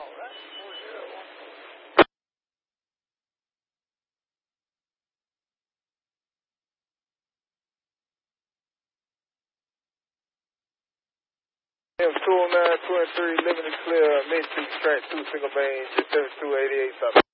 209, 23, living and clear, Main Street, track 2, single main, 7288, south.